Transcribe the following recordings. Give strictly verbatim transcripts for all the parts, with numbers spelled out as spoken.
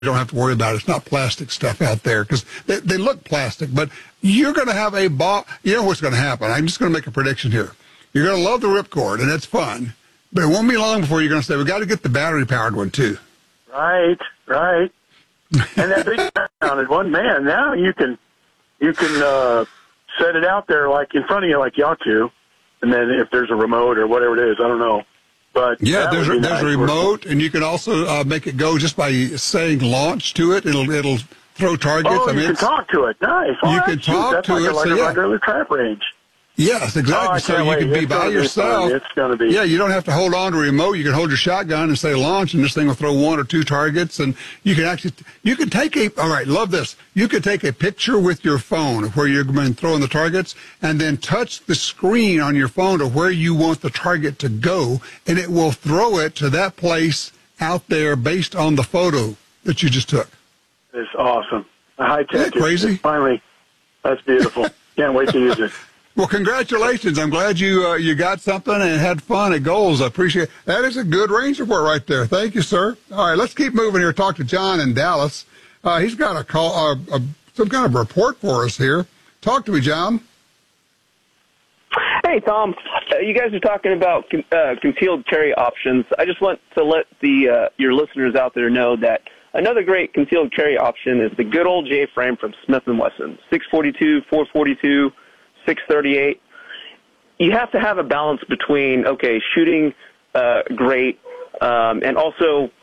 don't have to worry about it. It's not plastic stuff out there because they, they look plastic, but you're going to have a ball. You know what's going to happen. I'm just going to make a prediction here. You're going to love the ripcord, and it's fun, but it won't be long before you're going to say, we got to get the battery-powered one, too. Right, right. And that big mounted one, man, now you can you can uh, set it out there like in front of you like you ought to, and then if there's a remote or whatever it is, I don't know. But yeah, there's a, there's nice. a remote, and you can also uh, make it go just by saying launch to it. It'll it'll throw targets. Oh, I mean, you can talk to it. Nice. You oh, can talk that's to like it. A, like so a yeah. regular trap range. Yes, exactly. Oh, so you wait. can be it's by gonna yourself. Be it's going to be. Yeah, you don't have to hold on to a remote. You can hold your shotgun and say launch, and this thing will throw one or two targets. And you can actually, you can take a, all right, love this. You can take a picture with your phone of where you're going to throw in the targets and then touch the screen on your phone to where you want the target to go, and it will throw it to that place out there based on the photo that you just took. It's awesome. High tech. Isn't that crazy? It's finally, that's beautiful. Can't wait to use it. Well, congratulations. I'm glad you uh, you got something and had fun at Goals. I appreciate it. That is a good range report right there. Thank you, sir. All right, let's keep moving here. Talk to John in Dallas. Uh, he's got a call, uh, a, some kind of report for us here. Talk to me, John. Hey, Tom. Uh, you guys are talking about uh, concealed carry options. I just want to let the uh, your listeners out there know that another great concealed carry option is the good old J-frame from Smith and Wesson, six forty-two, four forty-two, six thirty-eight. You have to have a balance between, okay, shooting uh, great um, and also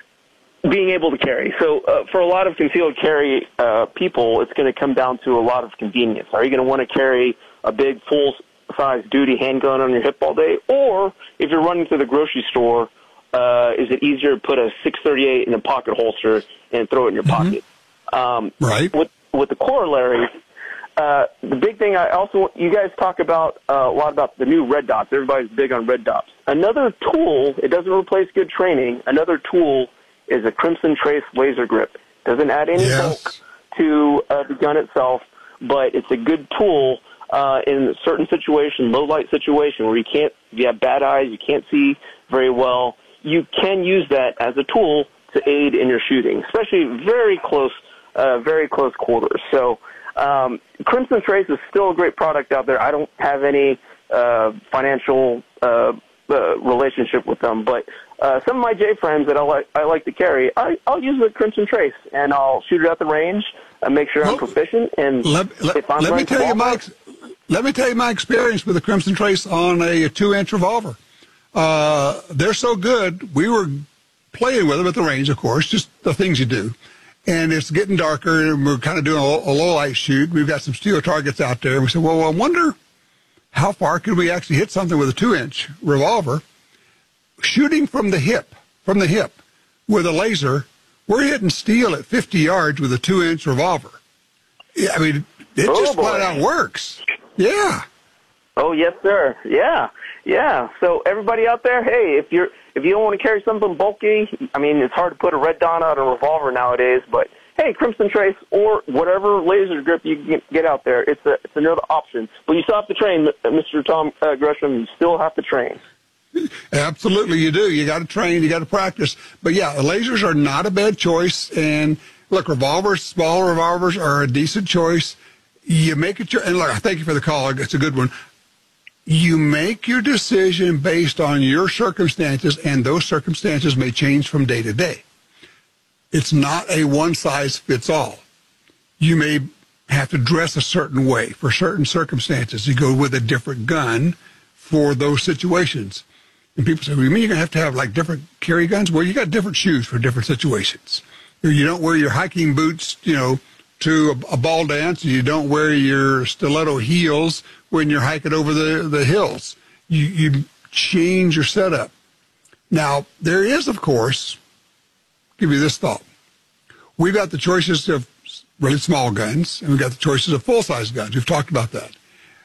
being able to carry. So uh, for a lot of concealed carry uh, people, it's going to come down to a lot of convenience. Are you going to want to carry a big full-size duty handgun on your hip all day? Or if you're running to the grocery store, uh, is it easier to put a six thirty-eight in a pocket holster and throw it in your Mm-hmm. pocket? Um, right. With, with the corollary, Uh, the big thing I also, you guys talk about uh, a lot about the new red dots. Everybody's big on red dots. Another tool, it doesn't replace good training. Another tool is a Crimson Trace laser grip. Doesn't add any yes. bulk to uh, the gun itself, but it's a good tool uh, in a certain situation, low light situation where you can't, if you have bad eyes, you can't see very well. You can use that as a tool to aid in your shooting, especially very close, uh, very close quarters. So. Um, Crimson Trace is still a great product out there. I don't have any uh, financial uh, uh, relationship with them, but uh, some of my J-frames that I like, I like to carry, I, I'll use the Crimson Trace, and I'll shoot it at the range and make sure well, I'm proficient. And let, let, if I'm let me tell you my let me tell you my experience with the Crimson Trace on a two-inch revolver. Uh, they're so good. We were playing with them at the range, of course, just the things you do. And it's getting darker, and we're kind of doing a, a low-light shoot. We've got some steel targets out there. And we said, well, I wonder how far could we actually hit something with a two-inch revolver? Shooting from the hip, from the hip, with a laser, we're hitting steel at fifty yards with a two-inch revolver. Yeah, I mean, it oh, just boy. flat out works. Yeah. Oh, yes, sir. Yeah, yeah. So everybody out there, hey, if you're if you don't want to carry something bulky, I mean, it's hard to put a red dot on a revolver nowadays, but hey, Crimson Trace or whatever laser grip you can get out there, it's a it's another option. But you still have to train, Mister Tom uh, Gresham. You still have to train. Absolutely, you do. You got to train. You got to practice. But yeah, lasers are not a bad choice. And look, revolvers, small revolvers are a decent choice. You make it your, and look, I thank you for the call. It's a good one. You make your decision based on your circumstances, and those circumstances may change from day to day. It's not a one-size-fits-all. You may have to dress a certain way for certain circumstances. You go with a different gun for those situations. And people say, well, you mean you're going to have to have, like, different carry guns? Well, you got different shoes for different situations. You don't wear your hiking boots, you know, to a, a ball dance. You don't wear your stiletto heels when you're hiking over the, the hills. You, you change your setup. Now, there is, of course, give you this thought. We've got the choices of really small guns, and we've got the choices of full-size guns. We've talked about that.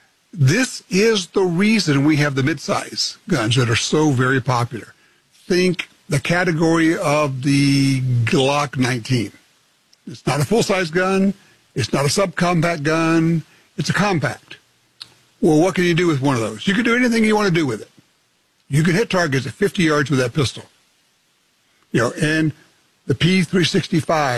This is the reason we have the mid-size guns that are so very popular. Think the category of the Glock nineteen. It's not a full-size gun. It's not a subcompact gun. It's a compact. Well, what can you do with one of those? You can do anything you want to do with it. You can hit targets at fifty yards with that pistol. You know, and the P three sixty-five.